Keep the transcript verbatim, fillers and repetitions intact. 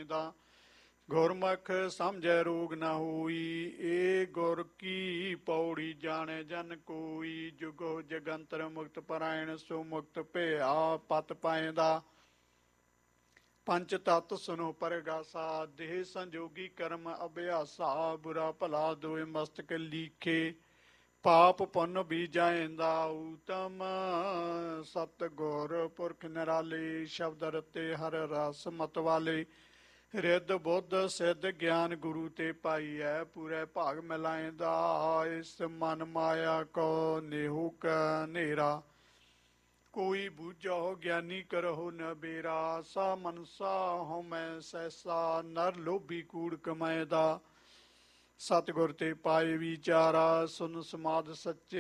ਪਾਏਂਦਾ। ਗੁਰਮੁਖ ਸਮਝੈ ਰੋਗ ਨਾ ਹੋਈ, ਏ ਗੁਰ ਕੀ ਪੌੜੀ ਜਾਣੈ ਜਨ ਕੋਈ। ਜੁਗੋ ਜਗੰਤਰ ਮੁਕਤ ਪਰਾਇਣ, ਸੋ ਮੁਕਤ ਭਇਆ ਪਤ ਪਾਏਂਦਾ। ਪੰਚ ਤਤ ਸੁਨੋ ਪਰਗਾਸਾ, ਦੇਹ ਸੰਜੋਗੀ ਕਰਮ ਅਭਿਆਸਾ। ਬੁਰਾ ਭਲਾ ਦੋਇ ਮਸਤਕ ਲੀਖੇ, ਪਾਪ ਪੁੰਨ ਬੀਜਾਇਂਦਾ। ਊਤਮ ਸਤਿਗੁਰ ਪੁਰਖ ਨਿਰਾਲੇ, ਸ਼ਬਦ ਰਤੇ ਹਰ ਰਸ ਮਤਵਾਲੇ। ਰਿੱਧ ਬੁੱਧ ਸਿੱਧ ਗਿਆਨ ਗੁਰੂ ਤੇ ਪਾਈਐ, ਪੂਰੇ ਭਾਗ ਮਿਲਾਇਂਦਾ। ਇਸ ਮਨ ਮਾਇਆ ਕੋ ਨੇਹੂ ਕਾ ਨੇਰਾ, ਕੋਈ ਬੂਝੋ ਗਿਆਨੀ ਕਰਹੁ ਨਬੇਰਾ। ਸਾ ਮਨਸਾ ਹਉਮੈ ਸਹਿਸਾ, ਨਰ ਲੋਭੀ ਕੂੜ ਕਮਾਇਦਾ। ਸਤਿਗੁਰ ਤੇ ਪਾਏ ਵਿਚਾਰਾ, ਸੁਨ ਸਮਾਧ ਸੱਚੇ